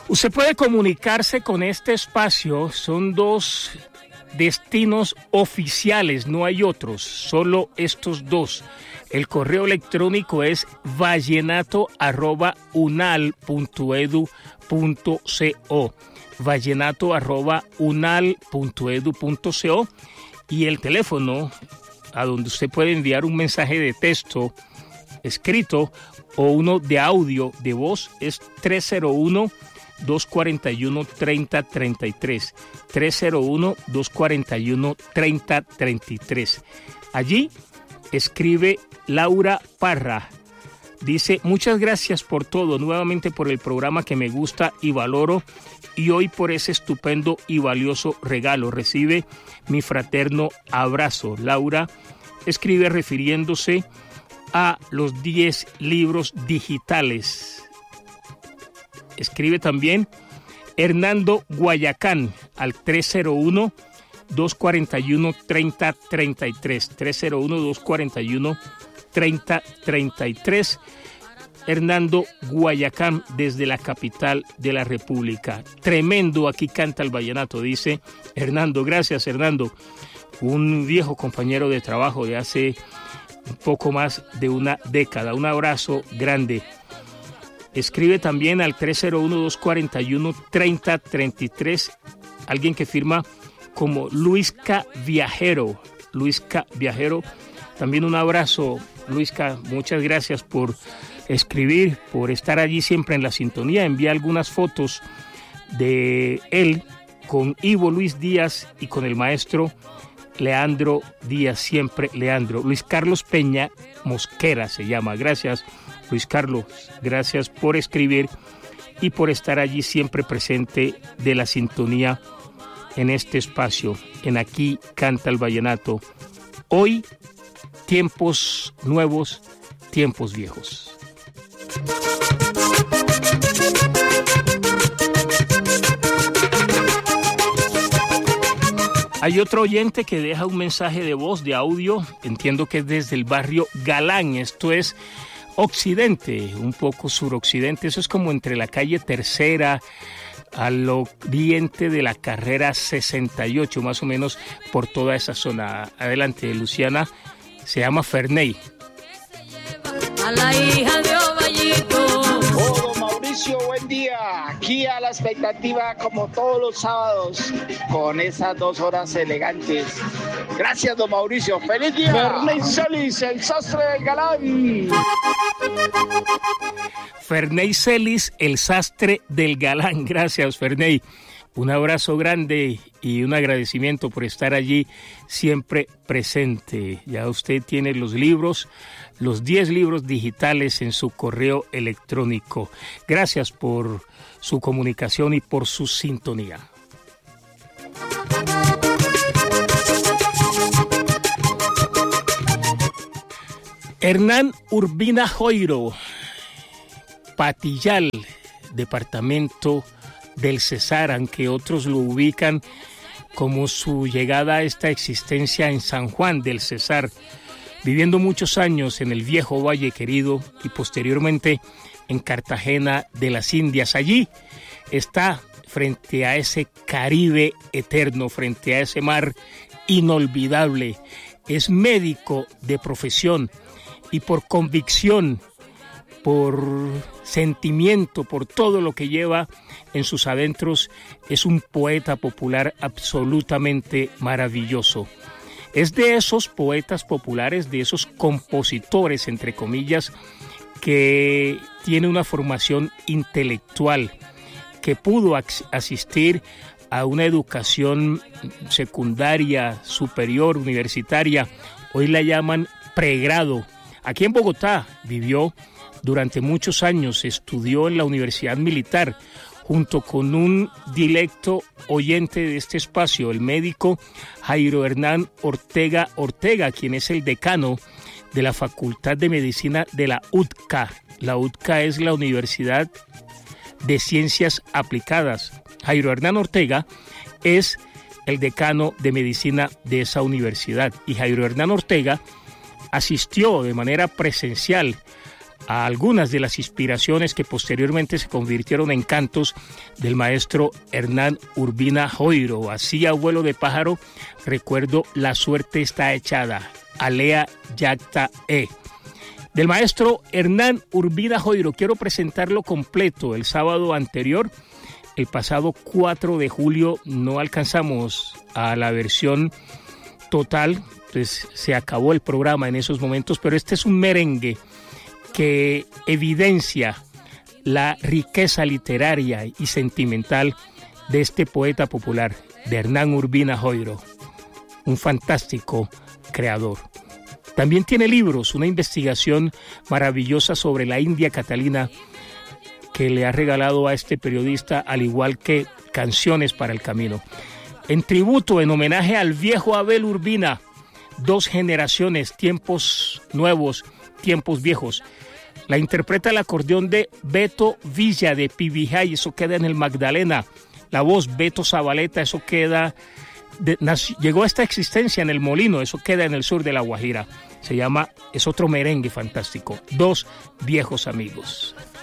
Usted puede comunicarse con este espacio, son 2 destinos oficiales, no hay otros, solo estos 2. El correo electrónico es vallenato@unal.edu.co, vallenato@unal.edu.co, y el teléfono a donde usted puede enviar un mensaje de texto escrito o uno de audio de voz es 301-241-3033, 301-241-3033. Allí escribe Laura Parra. Dice: muchas gracias por todo, nuevamente por el programa que me gusta y valoro, y hoy por ese estupendo y valioso regalo. Recibe mi fraterno abrazo. Laura escribe refiriéndose a los 10 libros digitales. Escribe también Hernando Guayacán al 301-241-3033, 301-241-3033. Hernando Guayacán desde la capital de la República. Tremendo, aquí canta el vallenato, dice Hernando. Gracias, Hernando. Un viejo compañero de trabajo de hace un poco más de una década. Un abrazo grande. Escribe también al 301-241-3033. Alguien que firma como Luisca Viajero. Luisca Viajero. También un abrazo, Luisca. Muchas gracias por escribir, por estar allí siempre en la sintonía. Envía algunas fotos de él con Ivo Luis Díaz y con el maestro Leandro Díaz, siempre Leandro. Luis Carlos Peña Mosquera se llama. Gracias, Luis Carlos. Gracias por escribir y por estar allí siempre presente de la sintonía en este espacio, en Aquí Canta el Vallenato. Hoy, tiempos nuevos, tiempos viejos. Hay otro oyente que deja un mensaje de voz, de audio, entiendo que es desde el barrio Galán, esto es occidente, un poco suroccidente, eso es como entre la calle Tercera al oriente de la carrera 68, más o menos por toda esa zona. Adelante, Luciana, se llama Ferney. A la hija de Ovallito. Oh, don Mauricio, buen día. Aquí a la expectativa como todos los sábados con esas 2 horas elegantes. Gracias, don Mauricio. ¡Feliz día! Ferney Celis, el sastre del galán. Ferney Celis, el sastre del galán. Gracias, Ferney. Un abrazo grande y un agradecimiento por estar allí siempre presente. Ya usted tiene los libros, los 10 libros digitales en su correo electrónico. Gracias por su comunicación y por su sintonía. Hernán Urbina Joiro, Patillal, departamento del Cesar, aunque otros lo ubican como su llegada a esta existencia en San Juan del Cesar, viviendo muchos años en el viejo Valle Querido y posteriormente en Cartagena de las Indias. Allí está, frente a ese Caribe eterno, frente a ese mar inolvidable. Es médico de profesión y por convicción, por sentimiento, por todo lo que lleva en sus adentros, es un poeta popular absolutamente maravilloso. Es de esos poetas populares, de esos compositores, entre comillas, que tiene una formación intelectual, que pudo asistir a una educación secundaria, superior, universitaria, hoy la llaman pregrado. Aquí en Bogotá vivió durante muchos años, estudió en la Universidad Militar, junto con un dilecto oyente de este espacio, el médico Jairo Hernán Ortega Ortega, quien es el decano de la Facultad de Medicina de la UTCA. La UTCA es la Universidad de Ciencias Aplicadas. Jairo Hernán Ortega es el decano de Medicina de esa universidad. Y Jairo Hernán Ortega asistió de manera presencial a algunas de las inspiraciones que posteriormente se convirtieron en cantos del maestro Hernán Urbina Joiro. Así, abuelo de pájaro, recuerdo La suerte está echada, Alea Yacta E. Del maestro Hernán Urbina Joiro, quiero presentarlo completo. El sábado anterior, el pasado 4 de julio, no alcanzamos a la versión total, pues se acabó el programa en esos momentos, pero este es un merengue que evidencia la riqueza literaria y sentimental de este poeta popular, de Hernán Urbina Joiro, un fantástico creador. También tiene libros, una investigación maravillosa sobre la India Catalina que le ha regalado a este periodista, al igual que Canciones para el Camino. En tributo, en homenaje al viejo Abel Urbina, 2 generaciones, tiempos nuevos, tiempos viejos. La interpreta el acordeón de Beto Villa de Pibijay, eso queda en el Magdalena. La voz Beto Zabaleta, eso queda... llegó a esta existencia en el Molino, eso queda en el sur de La Guajira. Se llama, es otro merengue fantástico, 2 viejos amigos.